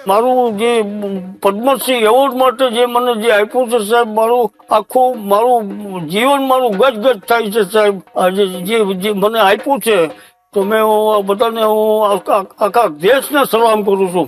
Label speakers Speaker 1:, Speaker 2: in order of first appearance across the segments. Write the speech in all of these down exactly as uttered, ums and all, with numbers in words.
Speaker 1: મારું જે પદ્મશ્રી એવોર્ડ માટે જે મને જે આપ્યું છે સાહેબ, મારું આખું મારું જીવન મારું ગજગજ થાય છે સાહેબ. આજે જે મને આપ્યું છે તો મેં બધાને હું આખા દેશને સલામ કરું છું.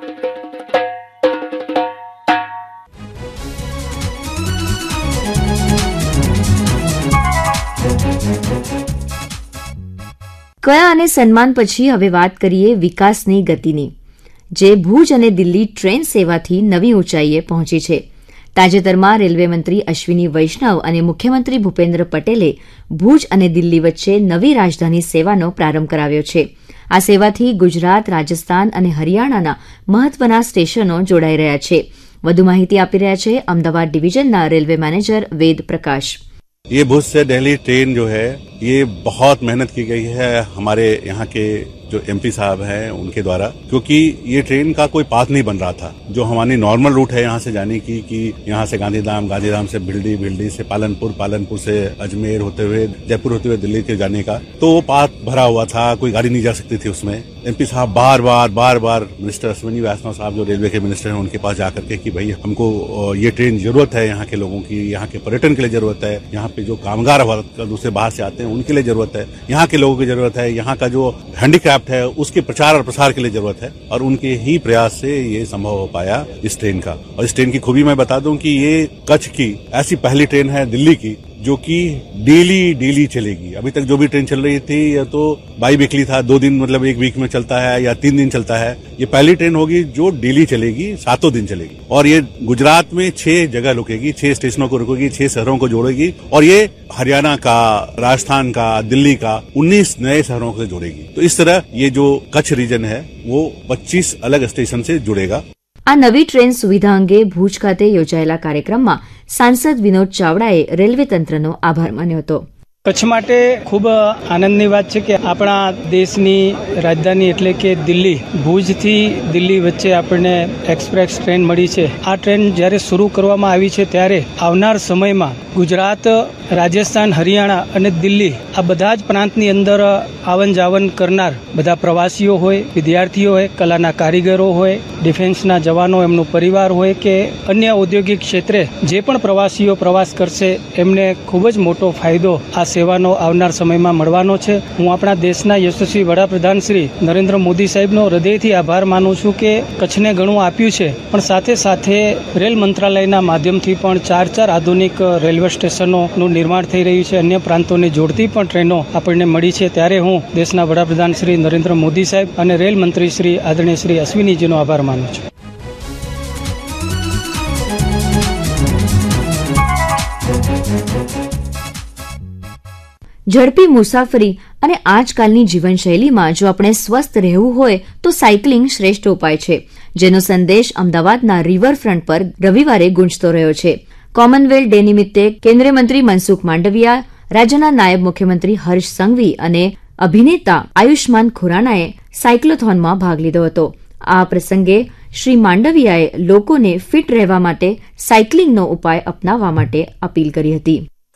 Speaker 2: કયા અને સન્માન પછી હવે વાત કરીએ વિકાસની ગતિની, જે ભુજ અને દિલ્હી ટ્રેન સેવાથી નવી ઊંચાઈએ પહોંચી છે. તાજેતરમાં રેલવે મંત્રી અશ્વિની વૈષ્ણવ અને મુખ્યમંત્રી ભૂપેન્દ્ર પટેલે ભુજ અને દિલ્હી વચ્ચે નવી રાજધાની સેવાનો પ્રારંભ કરાવ્યો છે. આ સેવાથી ગુજરાત, રાજસ્થાન અને હરિયાણાના મહત્વના સ્ટેશનો જોડાઈ રહ્યા છે. વધુ માહિતી આપી રહ્યા છે અમદાવાદ ડિવિઝનના રેલવે મેનેજર વેદ પ્રકાશ.
Speaker 3: ये भुज से दिल्ली ट्रेन जो है ये बहुत मेहनत की गई है हमारे यहाँ के जो एमपी साहब हैं उनके द्वारा, क्योंकि ये ट्रेन का कोई पाथ नहीं बन रहा था. जो हमारी नॉर्मल रूट है यहाँ से जाने की कि यहाँ से गांधीधाम, गांधीधाम से भिल्डी, भिल्डी से पालनपुर, पालनपुर से अजमेर होते हुए जयपुर होते हुए दिल्ली के जाने का, तो वो पाथ भरा हुआ था, कोई गाड़ी नहीं जा सकती थी उसमें. एमपी साहब बार बार बार बार मिनिस्टर अश्विनी वैष्णव साहब जो रेलवे के मिनिस्टर हैं उनके पास जाकर के कि भाई हमको ये ट्रेन जरूरत है, यहाँ के लोगों की, यहाँ के पर्यटन के लिए जरूरत है, यहाँ पे जो कामगार दूसरे बाहर से आते हैं उनके लिए जरूरत है, यहाँ के लोगों की जरूरत है, यहाँ का जो हैंडीक्राफ्ट है उसके प्रचार और प्रसार के लिए जरूरत है. और उनके ही प्रयास से ये संभव हो पाया इस ट्रेन का. और इस ट्रेन की खूबी मैं बता दूं कि ये कच्छ की ऐसी पहली ट्रेन है दिल्ली की जो कि डेली डेली चलेगी. अभी तक जो भी ट्रेन चल रही थी या तो बाई वीकली था, दो दिन मतलब एक वीक में चलता है या तीन दिन चलता है. ये पहली ट्रेन होगी जो डेली चलेगी, सातों दिन चलेगी. और ये गुजरात में छह जगह रुकेगी, छह स्टेशनों को रुकेगी, छह शहरों को जोड़ेगी. और ये हरियाणा का, राजस्थान का, दिल्ली का उन्नीस नए शहरों से जोड़ेगी. तो इस तरह ये जो कच्छ रीजन है वो पच्चीस अलग स्टेशन से जुड़ेगा.
Speaker 2: આ નવી ટ્રેન સુવિધા અંગે ભુજ ખાતે યોજાયેલા કાર્યક્રમમાં સાંસદ વિનોદ ચાવડાએ રેલવે તંત્રનો આભાર માન્યો હતો.
Speaker 4: કચ્છ માટે ખૂબ આનંદની વાત છે કે આપણા દેશની રાજધાની એટલે કે દિલ્હી, ભુજથી દિલ્હી વચ્ચે આપણને એક્સપ્રેસ ટ્રેન મળી છે. આ ટ્રેન જ્યારે શરૂ કરવામાં આવી છે ત્યારે આવનાર સમયમાં ગુજરાત, રાજસ્થાન, હરિયાણા અને દિલ્હી આ બધા જ પ્રાંતની અંદર આવન જાવન કરનાર બધા પ્રવાસીઓ હોય, વિદ્યાર્થીઓ હોય, કલાના કારીગરો હોય, ડિફેન્સના જવાનો, એમનો પરિવાર હોય કે અન્ય ઔદ્યોગિક ક્ષેત્રે જે પણ પ્રવાસીઓ પ્રવાસ કરશે એમને ખૂબ જ મોટો ફાયદો આ સેવાનો આવનાર સમયમાં મળવાનો છે. હું આપણા દેશના યશસ્વી વડાપ્રધાન શ્રી નરેન્દ્ર મોદી સાહેબનો હૃદયથી આભાર માનું છું કે કચ્છને ઘણું આપ્યું છે, પણ સાથે સાથે રેલ મંત્રાલયના માધ્યમથી પણ ચાર ચાર આધુનિક રેલવે સ્ટેશનોનું નિર્માણ થઈ રહ્યું છે. અન્ય પ્રાંતોને જોડતી પણ ટ્રેનો આપણને મળી છે. ત્યારે હું દેશના વડાપ્રધાન શ્રી નરેન્દ્ર મોદી સાહેબ અને રેલ મંત્રી શ્રી આદરણીય શ્રી અશ્વિનીજીનો આભાર માનું છું.
Speaker 2: ઝડપી મુસાફરી અને આજકાલની જીવનશૈલીમાં જો આપણે સ્વસ્થ રહેવું હોય તો સાયકલિંગ શ્રેષ્ઠ ઉપાય છે, જેનો સંદેશ અમદાવાદના રિવરફ્રન્ટ પર રવિવારે ગુંજતો રહ્યો છે. કોમનવેલ્થ ડે નિમિત્તે કેન્દ્રીય મંત્રી મનસુખ માંડવિયા, રાજ્યના નાયબ મુખ્યમંત્રી હર્ષ સંઘવી અને અભિનેતા આયુષ્માન ખુરાનાએ સાયક્લોથોનમાં ભાગ લીધો હતો. આ પ્રસંગે શ્રી માંડવિયાએ લોકોને ફિટ રહેવા માટે સાયકલિંગનો ઉપાય અપનાવવા માટે અપીલ કરી હતી.